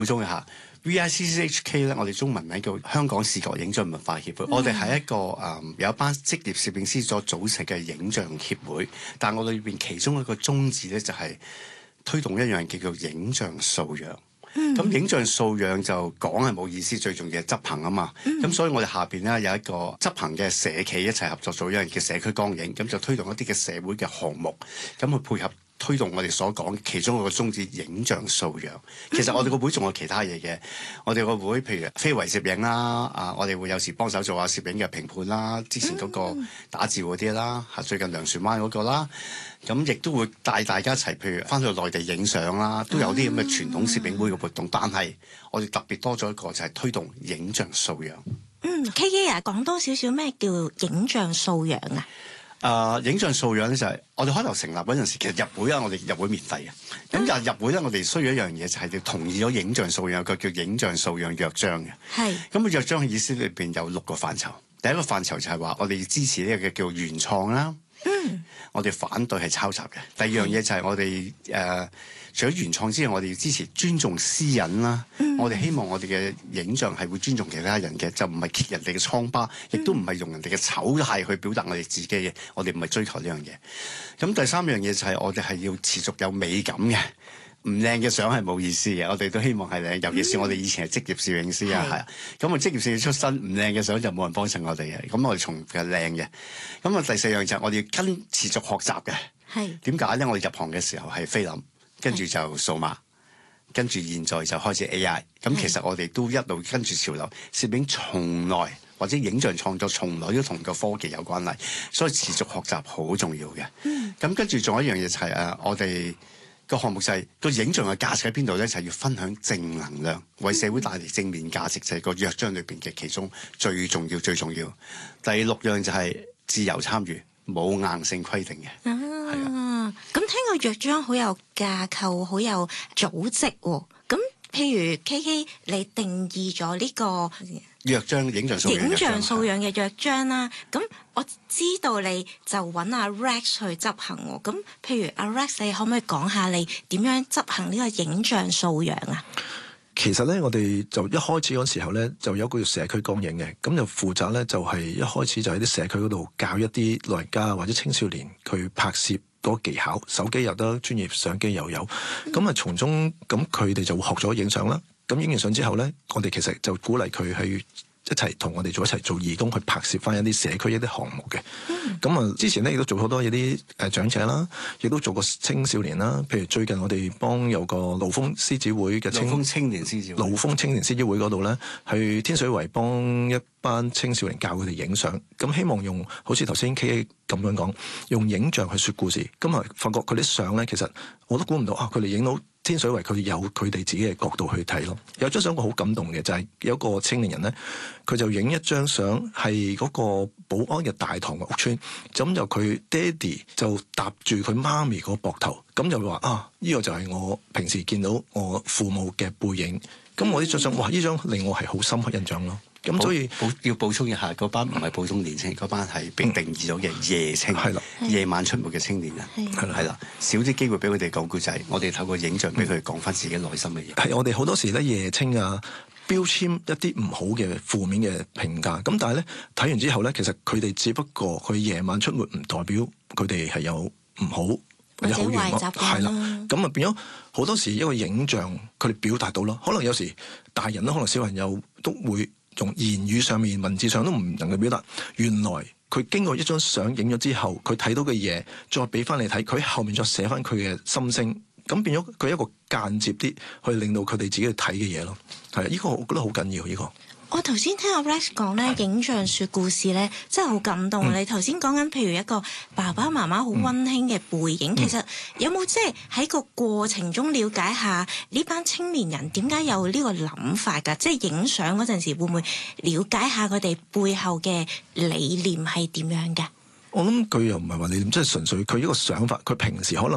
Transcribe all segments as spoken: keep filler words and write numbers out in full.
補充一下 V I C C H K 咧，我哋中文名叫香港視覺影像文化協會。嗯、我哋係一個誒、嗯、有一班職業攝影師所組成嘅影像協會，但係我哋裏邊其中一個宗旨咧就係、是、推動一樣叫做影像素養。咁、嗯、影像素養就講係冇意思，最重要係執行啊嘛。咁、嗯、所以我哋下邊咧有一個執行嘅社企一齊合作做一樣叫社區光影，咁就推動一啲嘅社會嘅項目，咁去配合推動我哋所講其中一個宗旨影像素養。其實我哋個會仲有其他嘢嘅，我哋個會譬如非遺攝影啦，啊我哋會有時幫手做下攝影嘅評判啦，之前嗰個打字嗰啲啦，嚇最近糧船灣嗰個啦。咁亦都會帶大家一齊，譬如翻去內地影相啦，都有啲咁嘅傳統攝影會嘅活動。但係我哋特別多咗一個就係推動影像素養。 嗯 ，K K 啊，講多少少咩叫影像素養啊？ 誒、呃，影像素養咧就係、是、我哋開頭成立嗰陣時，其實入會啊，我哋入會免費嘅。咁入、嗯、入會咧，我哋需要一樣嘢，就係、是、要同意咗影像素養，有個叫影像素養約章嘅。係是。咁個約章嘅意思裏邊有六個範疇。第一個範疇就係話，我哋要支持呢個嘅叫原創啦。嗯，我哋反對係抄襲嘅。第二樣嘢就係我哋誒、呃，除咗原創之外，我哋要支持尊重私隱啦。嗯、我哋希望我哋嘅影像係會尊重其他人嘅，就唔係揭人哋嘅瘡疤，亦都唔係用人哋嘅醜態去表達我哋自己嘅。我哋唔係追求呢樣嘢。咁第三樣嘢就係我哋係要持續有美感嘅。唔靚嘅相係冇意思嘅，我哋都希望係靚，尤其是我哋以前係職業攝影師啊，係啊、嗯，咁啊職業攝影出身，唔靚嘅相就冇人幫襯我哋嘅，咁我哋從嘅靚嘅，咁啊第四樣就係我哋要跟持續學習嘅，係點解咧？我哋入行嘅時候係菲林，跟住就數碼，跟住現在就開始 A I， 咁其實我哋都一路跟住潮流，攝影從來或者影像創作從來都同個科技有關係，所以持續學習好重要嘅。咁、嗯、跟住仲有一樣嘢就係、是、誒我哋。個項目就係、是、個影像嘅價值喺邊度咧？就係、是、要分享正能量，為社會帶嚟正面價值，就係、是、個約章裏邊嘅其中最重要、最重要。第六樣就係自由參與，冇硬性規定嘅。係啊， 咁聽個約章好有架構，好有組織喎。咁譬如 K K，你定義咗呢、這個約章影像素養影像素養嘅約章啦。咁我知道你就揾阿 Rex 去執行喎。咁譬如阿 Rex，你可唔可以講下你點樣執行呢個影像素養啊？ 其實咧，我哋就一開始嗰時候咧，就有一個叫社區光影嘅，咁就負責咧，就係一開始就喺啲社區嗰度教一啲老人家或者青少年去拍攝嗰個技巧，手機又得，專業相機又有，咁啊、嗯、從中咁佢哋就會學咗影相啦。咁影完相之後咧，我哋其實就鼓勵佢去一齊同我哋做一齊做義工，去拍攝翻一啲社區一啲項目嘅。咁啊、嗯，之前咧亦都做好多一啲誒長者啦，亦都做過青少年啦。譬如最近我哋幫有個盧峰獅子會嘅青盧峰青年獅子會盧峰青年獅子會嗰度咧，去天水圍幫一班青少年教佢哋影相。咁希望用好似頭先 K A 咁樣講，用影像去說故事。咁啊，發覺佢啲相咧，其實我都估唔到啊，佢哋影到天水圍佢有佢哋自己嘅角度去睇咯。有張相我好感動嘅，就係、是、有一個青年人咧，佢就影一張相係嗰個寶安嘅大棠嘅屋村，咁就佢爹哋就搭住佢媽咪個膊頭，咁就話啊，呢、這個就係我平時見到我父母嘅背影。咁我呢張相，哇！呢張令我係好深刻印象咯。咁所以補要補充一下，嗰班唔係普通年青，嗰班係被定義咗嘅夜青，係啦、嗯，夜晚出沒嘅青年人，係啦，係啦，少啲機會俾佢哋講故仔，我哋透過影像俾佢哋講翻自己內心嘅嘢。 係我哋好多時咧夜青啊，標籤一啲唔好嘅負面嘅評價。咁但係咧睇完之後咧，其實佢哋只不過佢夜晚出沒唔代表佢哋係有唔好或者好壞習慣，係啦。咁啊變咗好多時一個影像佢哋表達到咯。可能有時大人啦，可能小朋友都會。從言語上面、文字上都唔能夠表達，原來佢經過一張相影咗之後，佢睇到嘅嘢再俾翻你睇，佢後面再寫翻佢嘅心聲，咁變咗佢一個間接啲去令到佢哋自己去睇嘅嘢咯。係啊，呢個我覺得好緊要呢個。 我頭先聽阿 Rex 講咧，影像說故事咧，真係好感動。嗯、你頭先講緊譬如一個爸爸媽媽好溫馨嘅背影，嗯、其實有冇即係喺個過程中了解下呢班青年人點解有呢個諗法㗎？即係影相嗰陣時會唔會了解下佢哋背後嘅理念係點樣㗎？ 我諗佢又唔係話你即係純粹佢一個想法，佢平時可能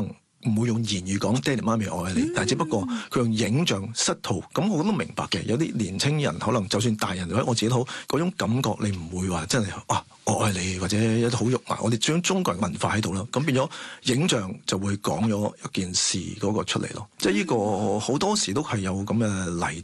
唔會用言語講爹哋媽咪愛你，嗯、但係只不過佢用影像失圖，咁我都明白嘅。有啲年青人可能就算大人或者我自己都好，嗰種感覺你唔會話真係啊我愛你或者一啲好肉麻，我哋將中國人文化喺度啦，咁變咗影像就會講咗一件事嗰個出嚟咯。即係呢個好多時都係有咁嘅例